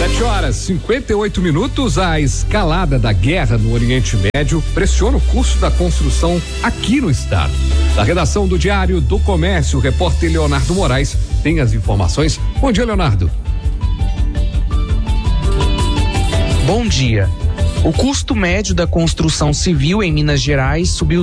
7h58. A escalada da guerra no Oriente Médio pressiona o custo da construção aqui no estado. Da redação do Diário do Comércio, o repórter Leonardo Moraes tem as informações. Bom dia, Leonardo. Bom dia. O custo médio da construção civil em Minas Gerais subiu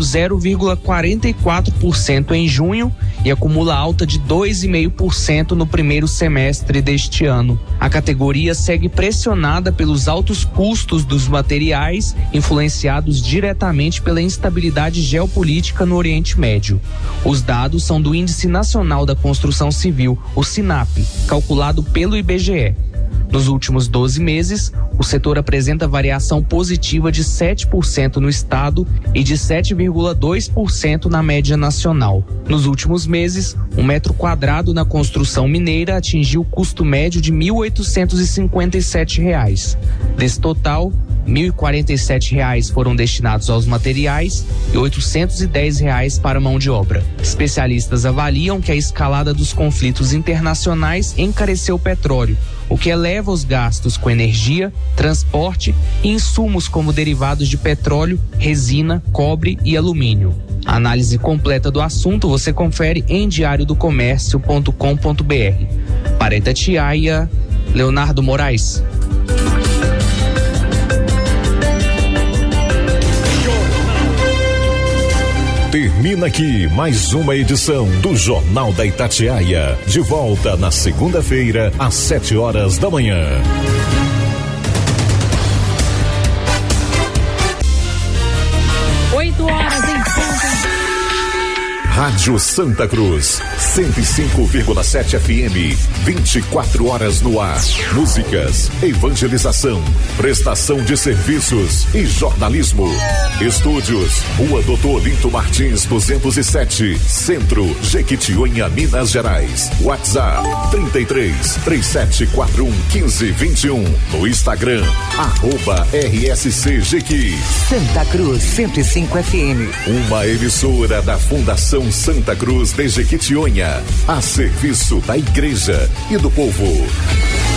0,44% em junho e acumula alta de 2,5% no primeiro semestre deste ano. A categoria segue pressionada pelos altos custos dos materiais, influenciados diretamente pela instabilidade geopolítica no Oriente Médio. Os dados são do Índice Nacional da Construção Civil, o SINAP, calculado pelo IBGE. Nos últimos 12 meses, o setor apresenta variação positiva de 7% no estado e de 7,2% na média nacional. Nos últimos meses, um metro quadrado na construção mineira atingiu o custo médio de R$ 1.857. Desse total, R$ 1.047 foram destinados aos materiais e R$ 810 para a mão de obra. Especialistas avaliam que a escalada dos conflitos internacionais encareceu o petróleo, o que eleva os gastos com energia, transporte e insumos como derivados de petróleo, resina, cobre e alumínio. A análise completa do assunto você confere em diariodocomércio.com.br. Para Itatiaia, Leonardo Moraes. Termina aqui mais uma edição do Jornal da Itatiaia. De volta na segunda-feira, às 7h da manhã. Rádio Santa Cruz, 105,7 FM, 24 horas no ar. Músicas, evangelização, prestação de serviços e jornalismo. Estúdios, Rua Doutor Olinto Martins, 207, Centro, Jequitinhonha, Minas Gerais. WhatsApp, 33-3741-1521. No Instagram, @RSCJequi. Santa Cruz, 105 FM. Uma emissora da Fundação Santa Cruz de Jequitinhonha, a serviço da igreja e do povo.